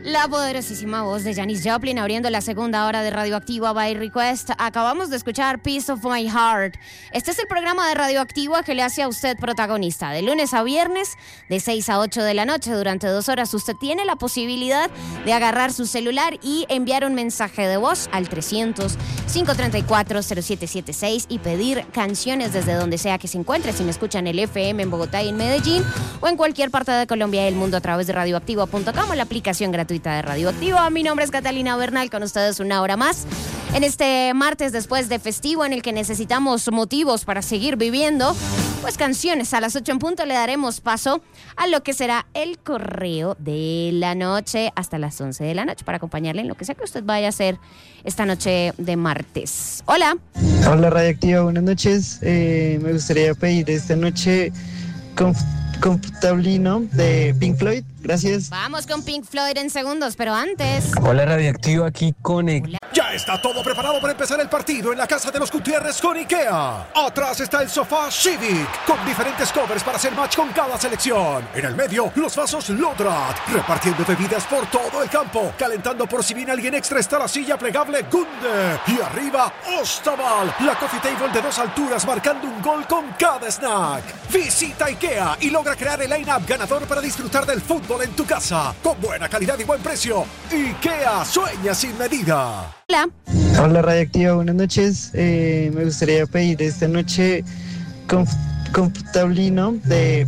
La poderosísima voz de Janis Joplin abriendo la segunda hora de Radioactiva by Request. Acabamos de escuchar Piece of My Heart. Este es el programa de Radioactiva que le hace a usted protagonista. De lunes a viernes, de 6 a 8 de la noche, durante 2 horas, usted tiene la posibilidad de agarrar su celular y enviar un mensaje de voz al 300-534-0776 y pedir canciones desde donde sea que se encuentre. Si me escuchan el FM en Bogotá y en Medellín, o en cualquier parte de Colombia y el mundo a través de radioactiva.com o la aplicación gratuita de Radioactiva. Mi nombre es Catalina Bernal, con ustedes una hora más en este martes después de festivo en el que necesitamos motivos para seguir viviendo. Pues canciones. A las 8 en punto le daremos paso a lo que será el correo de la noche hasta las 11 de la noche para acompañarle en lo que sea que usted vaya a hacer esta noche de martes. Hola. Hola Radioactiva, buenas noches. Me gustaría pedir esta noche Comfortablino de Pink Floyd. Gracias. Vamos con Pink Floyd en segundos, pero antes. Hola Radioactiva, aquí conectado. Ya está todo preparado para empezar el partido en la casa de los Gutiérrez con IKEA. Atrás está el sofá Civic, con diferentes covers para hacer match con cada selección. En el medio, los vasos Lodrat, repartiendo bebidas por todo el campo. Calentando por si viene alguien extra está la silla plegable Gunde. Y arriba, Ostaval, la coffee table de 2 alturas marcando un gol con cada snack. Visita IKEA y logra crear el line-up ganador para disfrutar del fútbol en tu casa. Con buena calidad y buen precio. IKEA, sueña sin medida. Hola. Hola Radioactiva, buenas noches. Me gustaría pedir esta noche Comfortablino de